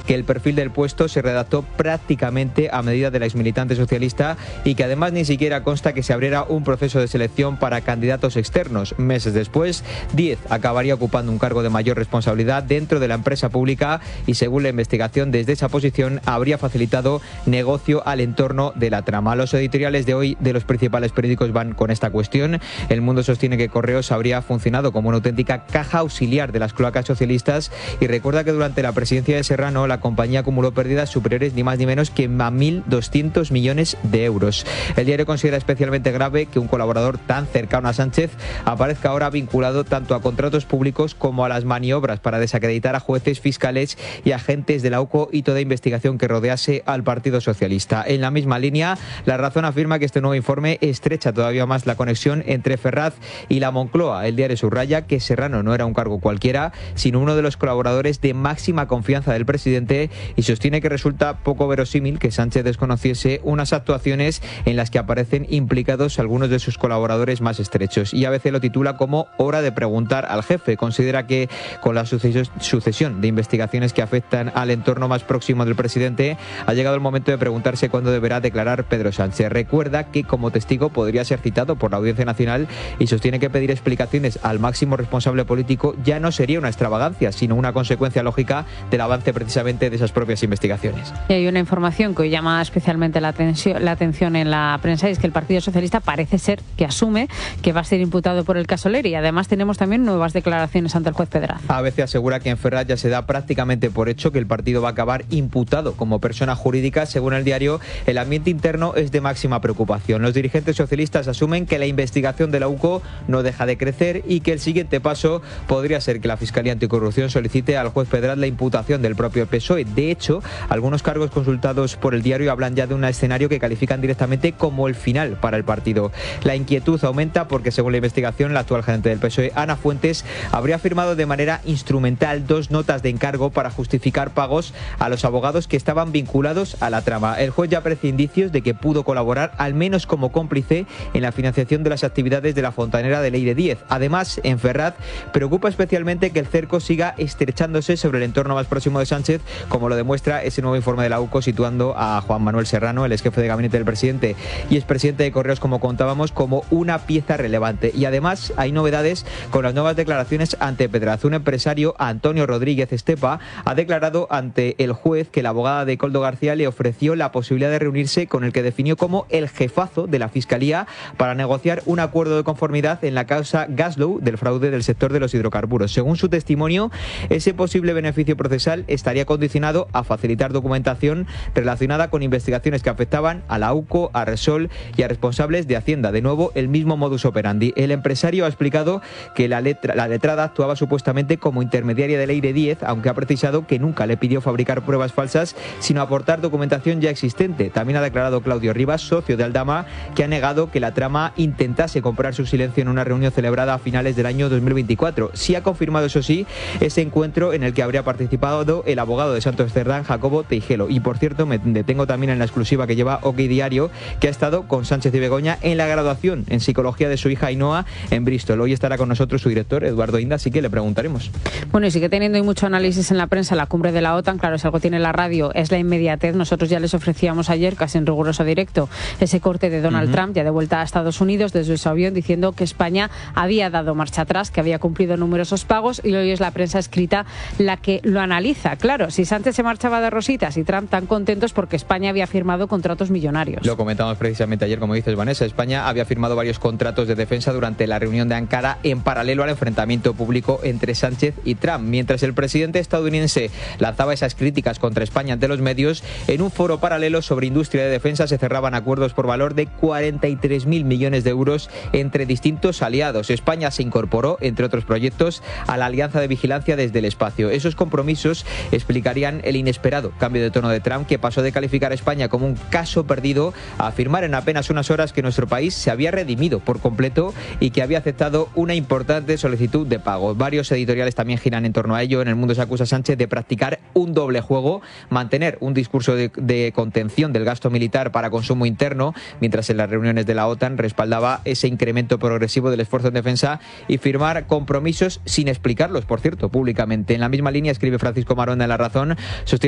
que el perfil del puesto se redactó prácticamente a medida de la exmilitante socialista y que además ni siquiera consta que se abriera un proceso de selección para candidatos externos. Meses después, Díez acabaría ocupando un cargo de mayor responsabilidad dentro de la empresa pública y, según la investigación, desde esa posición habría facilitado negocio al entorno de la trama. Los editoriales de hoy de los principales periódicos van con esta cuestión. El Mundo sostiene que Correos habría funcionado como una auténtica caja auxiliar de las cloacas socialistas y recuerda que durante la presidencia de Serrano la compañía acumuló pérdidas superiores ni más ni menos que a 1.200 millones de euros. El diario considera especialmente grave que un colaborador tan cercano a Sánchez aparezca ahora vinculado tanto a contratos públicos como a las maniobras para desacreditar a jueces, fiscales y agentes de la UCO y toda investigación que rodease al Partido Socialista. En la misma línea, La Razón afirma que este nuevo informe estrecha todavía más la conexión entre Ferraz y la Moncloa. El diario subraya que Serrano no era un cargo cualquiera, sino uno de los colaboradores de máxima confianza del presidente y sostiene que resulta poco verosímil que Sánchez desconociese unas actuaciones en las que aparecen implicados algunos de sus colaboradores más estrechos. Y ABC lo titula como Hora de preguntar al jefe. Considera que con la sucesión de investigaciones que afectan al entorno más próximo del presidente ha llegado el momento de preguntarse cuándo deberá declarar Pedro Sánchez. Recuerda que como testigo podría ser citado por la Audiencia Nacional y sostiene que pedir explicaciones al máximo responsable político ya no sería una extravagancia, sino una consecuencia lógica del avance precisamente de esas propias investigaciones. Y hay una información que hoy llama especialmente la atención en la prensa, y es que el Partido Socialista parece ser que asume que va a ser imputado por el caso Leri. Además tenemos también nuevas declaraciones ante el juez Pedraza. ABC asegura que en Ferraz ya se da prácticamente por hecho que el partido va a acabar imputado como persona jurídica. Según el diario, el ambiente interno es de máxima preocupación. Los dirigentes socialistas asumen que la investigación de la UCO no deja de crecer y que el siguiente paso podría ser que la Fiscalía Anticorrupción solicite al juez Pedraz la imputación del propio PSOE. De hecho, algunos cargos consultados por el diario hablan ya de un escenario que califican directamente como el final para el partido. La inquietud aumenta porque, según la investigación, la actual gerente del PSOE, Ana Fuentes, habría firmado de manera instrumental 2 notas de encargo para justificar pagos a los abogados que estaban vinculados a la trama. El juez ya aprecia indicios de que pudo colaborar, al menos como cómplice, en la financiación de las actividades de la fontanera de Leire Díez. Además, en Ferraz preocupa especialmente que el cerco siga estrechándose sobre el entorno más próximo de Sánchez, como lo demuestra ese nuevo informe de la UCO situando a Juan Manuel Serrano, el exjefe de gabinete del presidente y expresidente de Correos, como contábamos, como una pieza relevante. Y además hay novedades con las nuevas declaraciones ante Pedraz. Un empresario, Antonio Rodríguez Estepa, ha declarado ante el juez que la abogada de Koldo García le ofreció la posibilidad de reunirse con el que definió como el jefazo de la Fiscalía para negociar un acuerdo de conformidad en la causa Gaslow del fraude del sector de los hidrocarburos. Según su testimonio, ese posible beneficio procesal estaría condicionado a facilitar documentación relacionada con investigaciones que afectaban a la UCO, a Repsol y a responsables de Hacienda. De nuevo, el mismo modus operandi. El empresario ha explicado que la letrada actuaba supuestamente como intermediaria de Leire Díez, aunque ha precisado que nunca le pidió fabricar pruebas falsas, sino aportar documentación ya existente. También ha declarado Claudio Rivas, socio de Aldama, que ha negado que la trama intentase comprar su silencio en una reunión celebrada a finales del año 2024. Sí ha confirmado, eso sí, ese encuentro en el que habría participado el abogado de Santos Cerdán, Jacobo Teijelo. Y por cierto, me detengo también en la exclusiva que lleva OK Diario, que ha estado con Sánchez y Begoña en la graduación en psicología de su hija Ainhoa en Bristol. Hoy estará con nosotros su director, Eduardo Inda, así que le preguntaremos. Bueno, y sigue teniendo hoy mucho análisis en la prensa la cumbre de la OTAN. Claro, si algo tiene la radio es la inmediatez. Nosotros ya les ofrecíamos ayer, casi en riguroso directo, ese corte de Donald Trump, ya de vuelta a Estados Unidos desde su avión, diciendo que España había dado marcha atrás, que había cumplido numerosos pagos, y hoy es la prensa escrita la que lo analiza. Claro, si Sánchez se marchaba de rositas y Trump tan contentos porque España había firmado contratos millonarios. Lo comentamos precisamente ayer, como dices, Vanessa. España había firmado varios contratos de defensa durante la reunión de Ankara en paralelo al enfrentamiento público entre Sánchez y Trump. Mientras el presidente estadounidense lanzaba esas críticas contra España ante los medios, en un foro paralelo sobre industria de defensa se cerraban acuerdos por valor de 43.000 millones de euros entre distintos aliados. España se incorporó, entre otros proyectos, a la Alianza de Vigilancia desde el Espacio. Esos compromisos explicarían el inesperado cambio de tono de Trump, que pasó de calificar a España como un caso perdido a afirmar en apenas unas horas que nuestro país se había redimido por completo y que había aceptado una importante solicitud de pago. Varios editoriales también giran en torno a ello. En El Mundo se acusa a Sánchez de practicar un doble juego, mantener un discurso de contención del gasto militar para consumo interno, mientras en las reuniones de la OTAN respaldaba ese incremento progresivo del esfuerzo en defensa, y firmar compromisos sin explicarlos, por cierto, públicamente. En la misma línea escribe Francisco Maronda en La Razón, sostiene